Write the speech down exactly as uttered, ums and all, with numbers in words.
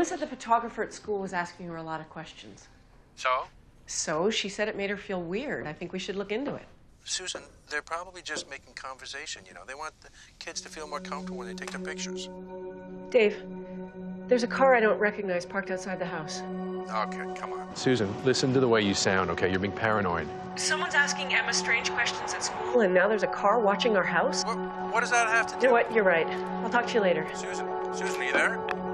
said the photographer at school was asking her a lot of questions. So? So she said it made her feel weird. I think we should look into it. Susan, they're probably just making conversation, you know. They want the kids to feel more comfortable when they take their pictures. Dave, there's a car I don't recognize parked outside the house. Okay, come on. Susan, listen to the way you sound, okay? You're being paranoid. Someone's asking Emma strange questions at school, and now there's a car watching our house? What, what does that have to do? You know what? You're right. I'll talk to you later. Susan, Susan, are you there?